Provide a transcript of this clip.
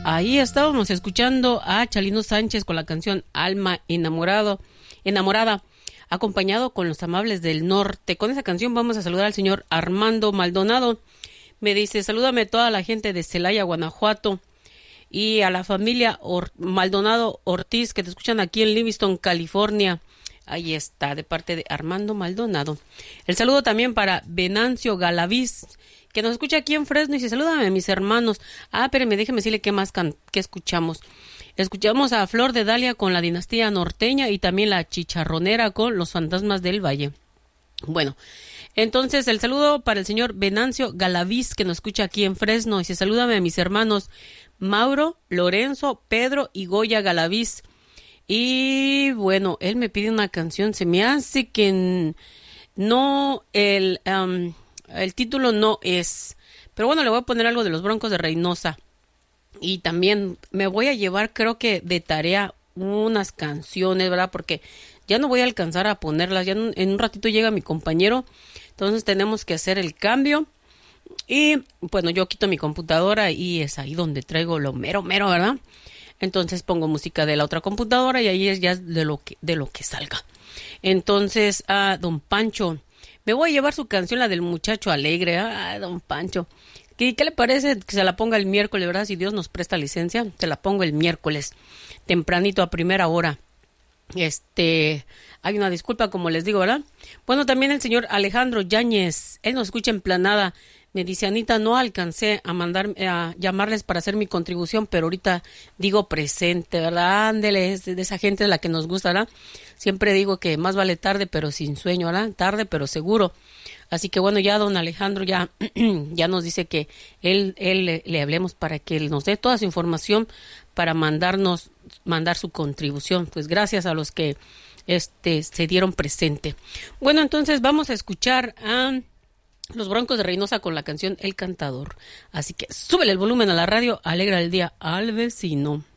Ahí estábamos escuchando a Chalino Sánchez con la canción Alma Enamorada, acompañado con Los Amables del Norte. Con esa canción vamos a saludar al señor Armando Maldonado. Me dice, salúdame a toda la gente de Celaya, Guanajuato, y a la familia Maldonado Ortiz, que te escuchan aquí en Livingston, California. Ahí está, de parte de Armando Maldonado. El saludo también para Venancio Galaviz, que nos escucha aquí en Fresno, y dice, salúdame a mis hermanos. Espérenme, déjeme decirle qué más qué escuchamos. Escuchamos a Flor de Dalia con la Dinastía Norteña y también la Chicharronera con Los Fantasmas del Valle. Bueno, entonces el saludo para el señor Venancio Galaviz, que nos escucha aquí en Fresno, y dice, salúdame a mis hermanos Mauro, Lorenzo, Pedro y Goya Galaviz. Y bueno, él me pide una canción, se me hace que no, el título no es, pero bueno, le voy a poner algo de los Broncos de Reynosa. Y también me voy a llevar, creo que de tarea, unas canciones, ¿verdad? Porque ya no voy a alcanzar a ponerlas, ya en un ratito llega mi compañero, entonces tenemos que hacer el cambio. Y bueno, yo quito mi computadora y es ahí donde traigo lo mero, ¿verdad? Entonces pongo música de la otra computadora y ahí es ya de lo que salga. Entonces, don Pancho, me voy a llevar su canción, la del Muchacho Alegre. Don Pancho, ¿qué le parece que se la ponga el miércoles, verdad? Si Dios nos presta licencia, se la pongo el miércoles, tempranito, a primera hora. Hay una disculpa, como les digo, ¿verdad? Bueno, también el señor Alejandro Yáñez, él nos escucha en Planada. Me dice, Anita, no alcancé a llamarles para hacer mi contribución, pero ahorita digo presente, ¿verdad? Ándele, es de esa gente de la que nos gusta, ¿verdad? Siempre digo que más vale tarde, pero sin sueño, ¿verdad? Tarde, pero seguro. Así que bueno, ya don Alejandro ya nos dice que él le hablemos para que él nos dé toda su información para mandar su contribución. Pues gracias a los que se dieron presente. Bueno, entonces vamos a escuchar a Los Broncos de Reynosa con la canción El Cantador. Así que súbele el volumen a la radio, alegra el día al vecino.